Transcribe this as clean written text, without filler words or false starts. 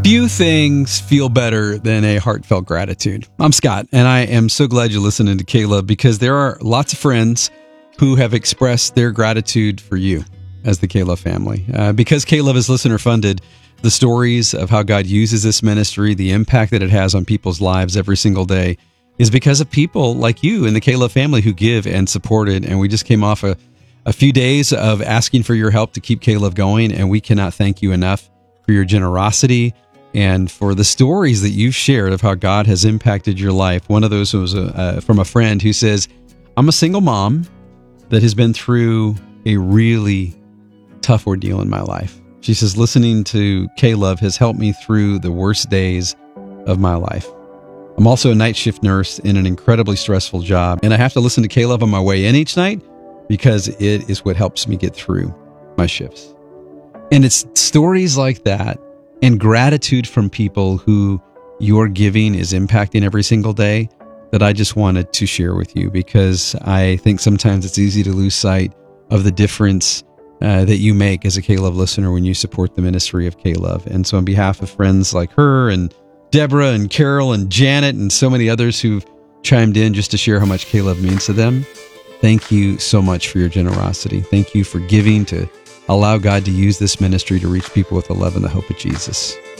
Few things feel better than a heartfelt gratitude. I'm Scott, and I am so glad you're listening to Caleb, because there are lots of friends who have expressed their gratitude for you as the Caleb family. Because Caleb is listener funded, the stories of how God uses this ministry, the impact that it has on people's lives every single day, is because of people like you in the Caleb family who give and support it. And we just came off a few days of asking for your help to keep Caleb going, and we cannot thank you enough for your generosity and for the stories that you've shared of how God has impacted your life. One of those was from a friend who says, I'm a single mom that has been through a really tough ordeal in my life. She says, listening to Caleb has helped me through the worst days of my life. I'm also a night shift nurse in an incredibly stressful job, and I have to listen to Caleb on my way in each night because it is what helps me get through my shifts. And it's stories like that and gratitude from people who your giving is impacting every single day that I just wanted to share with you, because I think sometimes it's easy to lose sight of the difference that you make as a Caleb listener when you support the ministry of Caleb. And so on behalf of friends like her and Deborah and Carol and Janet and so many others who've chimed in just to share how much Caleb means to them, thank you so much for your generosity. Thank you for giving to allow God to use this ministry to reach people with the love and the hope of Jesus.